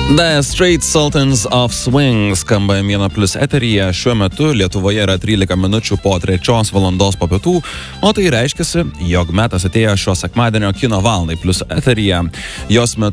The Straight Sultans of Swing skamba M1+ eteryje. Šiuo metu Lietuvoje yra 13 minučių po 3 valandos po pietų, o tai reiškiasi, jog metas atėjo šio sekmadienio kino valandai plus eteryje. Jos metu